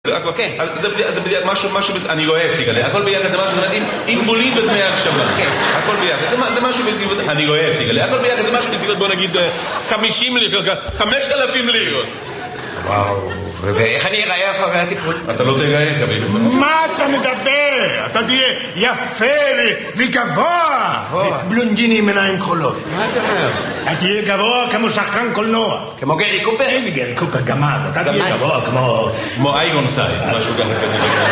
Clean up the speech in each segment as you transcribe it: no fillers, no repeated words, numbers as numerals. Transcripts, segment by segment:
זה משהו, אני לא אציג עליה, הכל ביחד זה משהו, עם בולים ודמי הקשבה, הכל ביחד, זה משהו בסביבות, אני לא אציג עליה, הכל ביחד זה משהו בסביבות, בוא נגיד 50 לירות, 5,000 לירות. וואו, ואיך אני אראה אחרי הטיפול? אתה לא תראה, קביל. מה אתה מדבר? אתה תהיה יפה וגבוה, בלונדיני עם עיניים כחולות. מה אתה אומר? אתה תהיה גבוה כמו שחקן קולנוע. כמו גרי קופר? אין גרי קופר גמד, אתה תהיה גבוה כמו איירון סייד, משהו ככה כנראה.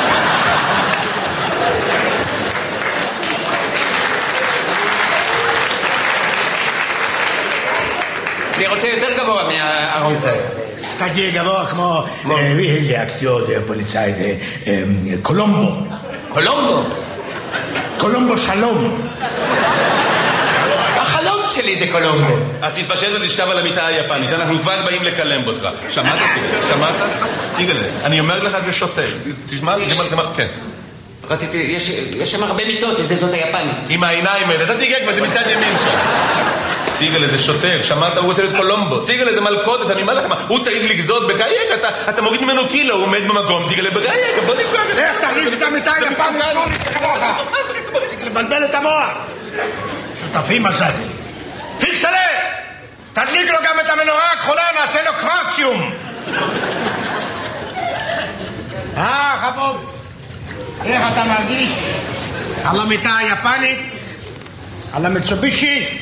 אני רוצה יותר גבוה מהארון סייד. אתה תהיה גבוה כמו איזה אקטיור פוליצאי קולומבו. קולומבו? קולומבו שלום. החלום שלי זה קולומבו. אז תתפשט ותשכב על המיטה היפנית, אנחנו כבר באים לקלם אותך. שמעת? ציגל? אני אומר לך זה שוטה. תשמע, כן. רציתי, יש שם הרבה מיטות, איזה זאת היפנית. עם העיניים האלה, אתה תיגע כבר, זה מצד ימין שם. ציגל, זה שוטר, שמעת? הוא רוצה להיות קולומבו. ציגל, זה מלכודת, אני אומר לך מה, הוא צריך לגזות בקייק, אתה מוריד ממנו קילו, הוא עומד במקום, ציגל, בקייק, בוא נפגע. איך תכניס את המיטה היפנית? לבלבל את המוח. שותפים עזתי לי. פיקסלה! תדליק לו גם את המנורה הכחולה, נעשה לו קוורציום. חבוב, איך אתה מרגיש? על המיטה היפנית? על המצובישי?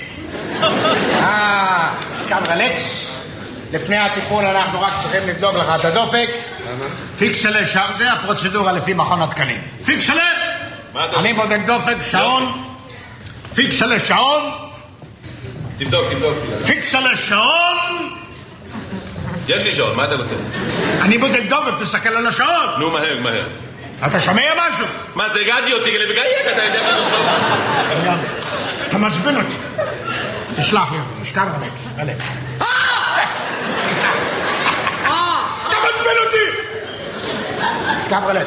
קם רלקס. לפני הטיפול אנחנו רק צריכים לבדוק לך את הדופק. פיקסלה שם, זה הפרוצדורה לפי מכון התקנים. פיקסלה! אני בודק דופק, שעון. פיקסלה שעון. תבדוק. פיקסלה שעון. יש לי שעון, מה אתה רוצה? אני בודק דופק, תסתכל על השעון. נו, מהר. אתה שומע משהו? מה זה רדיו, ציגל, בקייק, אתה יודע מה? אתה מעצבן אותי. תשלח לי, משכב רלק. אתה מעצבן אותי! משכב רלק.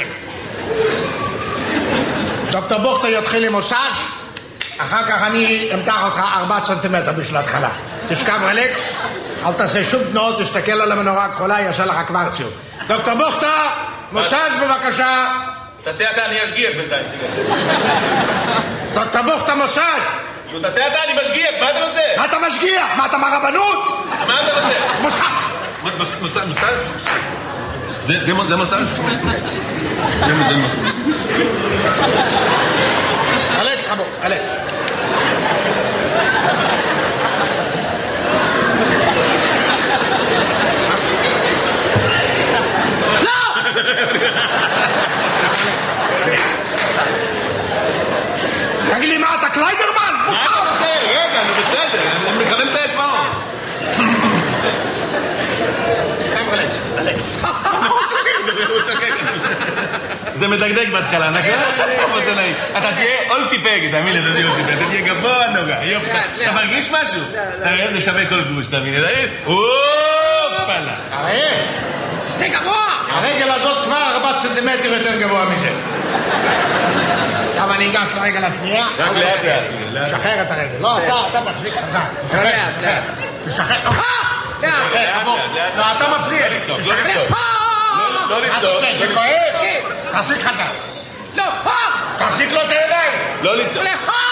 דוקטור בוכטר יתחיל עם מוסאז', אחר כך אני אמתח אותך 4 סנטימטר בשביל ההתחלה. תשכב רלקס, אל תעשה שום תנועות, תסתכל על המנורה הכחולה, יעשה לך קוורציום. דוקטור בוכטר, מוסאז' בבקשה. תעשה אתה, אני אשגיח בינתיים. דוקטור בוכטר, מוסאז'. תעשה אתה, אני משגיח, מה אתה רוצה? מה אתה משגיח? מה אתה מהרבנות? מה אתה רוצה? מוסאז'. זה מוסאז'? זה מוסאז'. חלק, חבו, חלק. לא! תגיד לי מה, אתה קליידרמן? מה אתה רוצה? רגע, אני בסדר, אני מכוון את האצבעות. שכב רלק, רלק. זה מדגדג בהתחלה, נכון? אבל זה נעים. אתה תהיה אולסי פגד, תאמין לי, אתה תהיה אולסי פגד, אתה תהיה גבוה נוגע. אתה מרגיש משהו? תראה, זה שווה כל גרוש, תאמין לי. אופלה. הרי, זה גבוה. הרגל הזאת כבר 4 סנטימטר יותר גבוה מזה. עכשיו אני אגש לרגל השנייה. רק לאט. תשחרר את הרגל. לא, אתה מחזיק חזק. לאט. תשחרר. לא, אתה מפריע. לא לצעוק. זה כואב? תחזיק חזק. לא! תחזיק לו את הידיים. לא לצעוק.